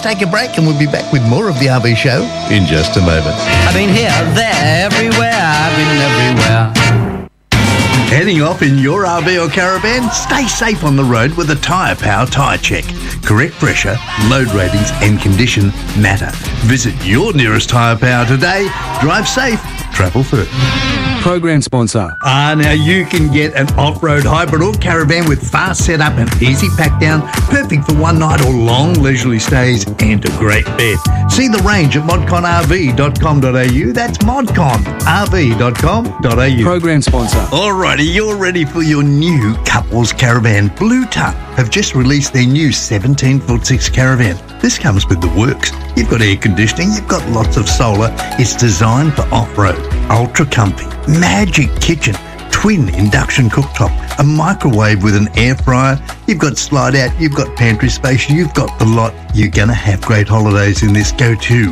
take a break and we'll be back with more of the RV Show in just a moment. I've been here, there, everywhere. I've been everywhere. Heading off in your RV or caravan? Stay safe on the road with a Tyre Power tyre check. Correct pressure, load ratings and condition matter. Visit your nearest Tyre Power today. Drive safe, travel first. Program sponsor. Now you can get an off-road hybrid or caravan with fast setup and easy pack down, perfect for one night or long leisurely stays and a great bed. See the range at modconrv.com.au. That's modconrv.com.au. Program sponsor. Alrighty, you're ready for your new couples caravan. Blue Tongue have just released their new 17'6" caravan. This comes with the works. You've got air conditioning, you've got lots of solar. It's designed for off-road, ultra comfy, magic kitchen, twin induction cooktop, a microwave with an air fryer. You've got slide out, you've got pantry space, you've got the lot. You're going to have great holidays in this. Go to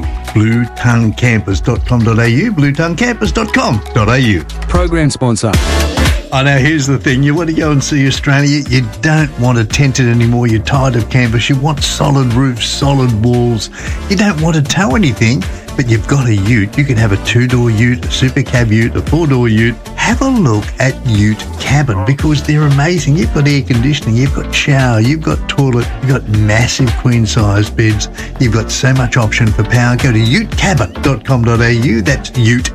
bluetonguecampers.com.au, bluetonguecampers.com.au. Program sponsor. Now here's the thing. You want to go and see Australia, you don't want to tent it anymore. You're tired of campers. You want solid roofs, solid walls. You don't want to tow anything, but you've got a ute. You can have a 2-door ute, a super cab ute, a 4-door ute. Have a look at Ute Cabin because they're amazing. You've got air conditioning, you've got shower, you've got toilet, you've got massive queen size beds. You've got so much option for power. Go to utecabin.com.au. That's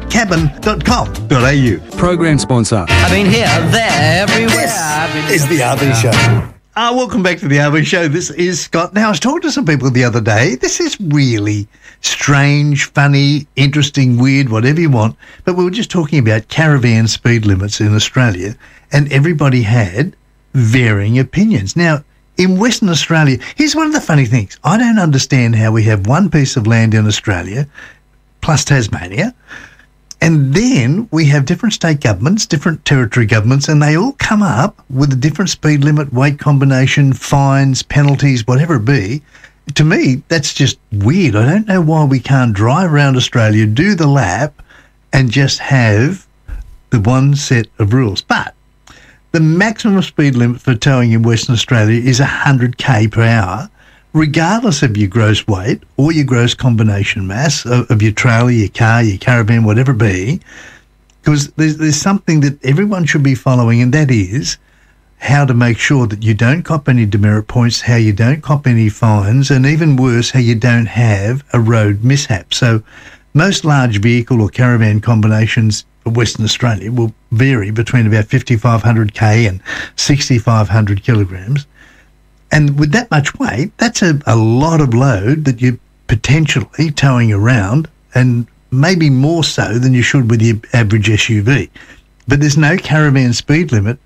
utecabin.com.au. Program sponsor. I've been here, there, everywhere. I've been Is the RV Show. Welcome back to the RV Show. This is Scott. Now, I was talking to some people the other day. This is really strange, funny, interesting, weird, whatever you want. But we were just talking about caravan speed limits in Australia, and everybody had varying opinions. Now, in Western Australia, here's one of the funny things. I don't understand how we have one piece of land in Australia, plus Tasmania, and then we have different state governments, different territory governments, and they all come up with a different speed limit, weight combination, fines, penalties, whatever it be. To me, that's just weird. I don't know why we can't drive around Australia, do the lap, and just have the one set of rules. But the maximum speed limit for towing in Western Australia is 100 km per hour, regardless of your gross weight or your gross combination mass of your trailer, your car, your caravan, whatever it be, because there's something that everyone should be following, and that is how to make sure that you don't cop any demerit points, how you don't cop any fines, and even worse, how you don't have a road mishap. So most large vehicle or caravan combinations for Western Australia will vary between about 5,500 k and 6,500 kilograms. And with that much weight, that's a lot of load that you're potentially towing around, and maybe more so than you should with your average SUV. But there's no caravan speed limit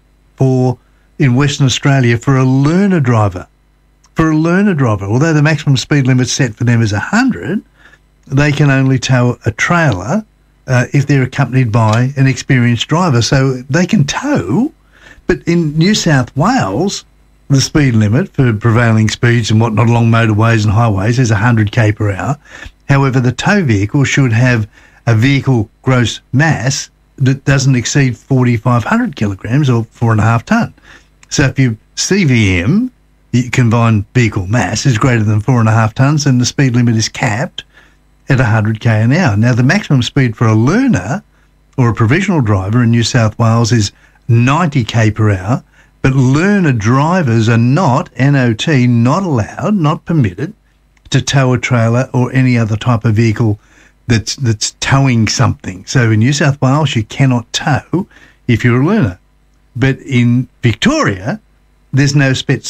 in Western Australia for a learner driver. For a learner driver, although the maximum speed limit set for them is 100, they can only tow a trailer if they're accompanied by an experienced driver. So they can tow, but in New South Wales, the speed limit for prevailing speeds and whatnot along motorways and highways is 100 km per hour. However, the tow vehicle should have a vehicle gross mass that doesn't exceed 4,500 kilograms or 4.5 tonne. So if your CVM, your combined vehicle mass, is greater than 4.5 tonnes, then the speed limit is capped at 100 km an hour. Now, the maximum speed for a learner or a provisional driver in New South Wales is 90 km per hour, but learner drivers are not, NOT, not allowed, not permitted to tow a trailer or any other type of vehicle that's towing something. So in New South Wales, you cannot tow if you're a learner. But in Victoria, there's no set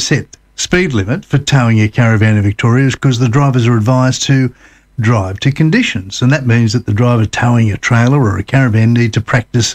speed limit for towing a caravan in Victoria because the drivers are advised to drive to conditions. And that means that the driver towing a trailer or a caravan need to practice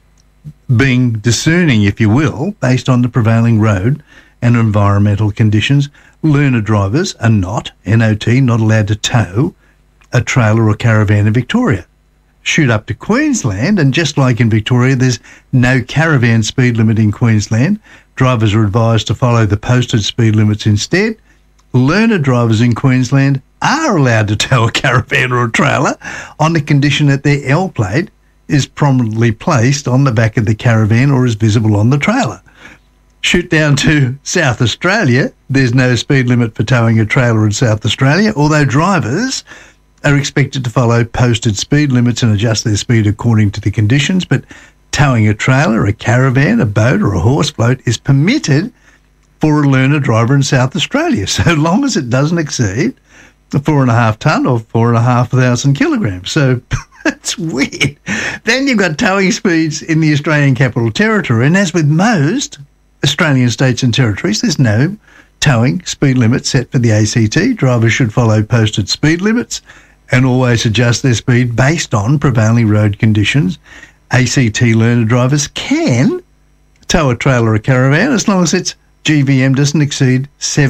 being discerning, if you will, based on the prevailing road and environmental conditions. Learner drivers are not, NOT, not allowed to tow a trailer or caravan in Victoria. Shoot up to Queensland, and just like in Victoria, there's no caravan speed limit in Queensland. Drivers are advised to follow the posted speed limits instead. Learner drivers in Queensland are allowed to tow a caravan or a trailer on the condition that their L plate is prominently placed on the back of the caravan or is visible on the trailer. Shoot down to South Australia. There's no speed limit for towing a trailer in South Australia, although drivers are expected to follow posted speed limits and adjust their speed according to the conditions. But towing a trailer, a caravan, a boat or a horse float is permitted for a learner driver in South Australia, so long as it doesn't exceed 4.5 tonne or 4,500 kilograms. So that's weird. Then you've got towing speeds in the Australian Capital Territory, and as with most Australian states and territories, there's no towing speed limit set for the ACT. Drivers should follow posted speed limits and always adjust their speed based on prevailing road conditions. ACT learner drivers can tow a trailer or a caravan as long as its GVM doesn't exceed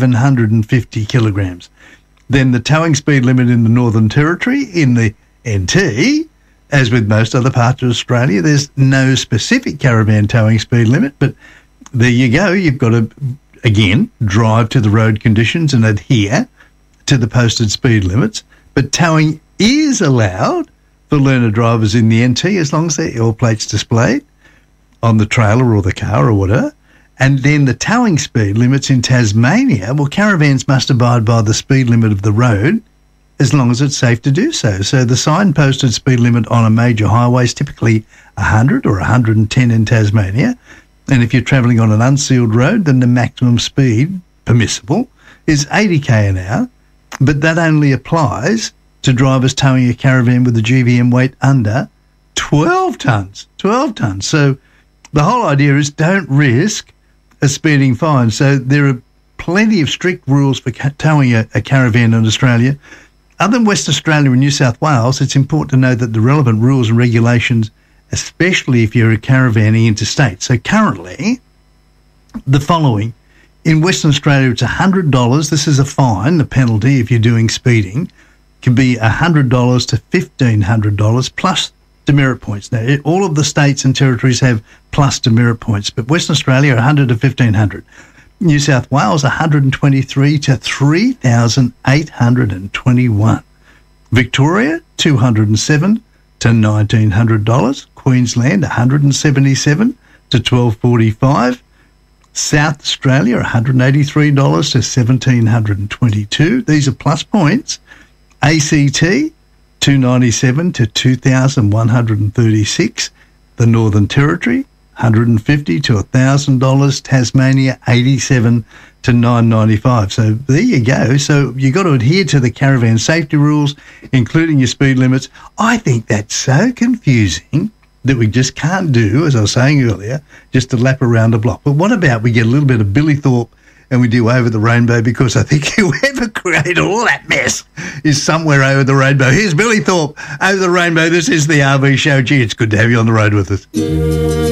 750 kilograms. Then the towing speed limit in the Northern Territory, in the NT, as with most other parts of Australia, there's no specific caravan towing speed limit, but there you go. You've got to, again, drive to the road conditions and adhere to the posted speed limits. But towing is allowed for learner drivers in the NT as long as their L plate's displayed on the trailer or the car or whatever. And then the towing speed limits in Tasmania, well, caravans must abide by the speed limit of the road as long as it's safe to do so. So the signposted speed limit on a major highway is typically 100 or 110 in Tasmania. And if you're travelling on an unsealed road, then the maximum speed permissible is 80k an hour. But that only applies to drivers towing a caravan with a GVM weight under 12 tonnes. 12 tonnes. So the whole idea is don't risk a speeding fine. So there are plenty of strict rules for towing a caravan in Australia. Other than West Australia and New South Wales, it's important to know that the relevant rules and regulations, especially if you're a caravanning interstate. So currently, the following. In Western Australia, it's $100. This is a fine, the penalty if you're doing speeding. Can be $100 to $1,500 plus demerit points. Now, all of the states and territories have plus demerit points, but Western Australia, 100 to 1,500. New South Wales, 123 to 3,821. Victoria, $207 to $1,900. Queensland, 177 to $1,245. South Australia, $183 to $1,722. These are plus points. ACT, $297 to $2,136. The Northern Territory, $150 to $1,000. Tasmania, $87 to $995. So there you go. So you've got to adhere to the caravan safety rules, including your speed limits. I think that's so confusing that we just can't do, as I was saying earlier, just a lap around the block. But what about we get a little bit of Billy Thorpe and we do Over the Rainbow, because I think whoever created all that mess is somewhere over the rainbow. Here's Billy Thorpe, Over the Rainbow. This is the RV Show. Gee, it's good to have you on the road with us.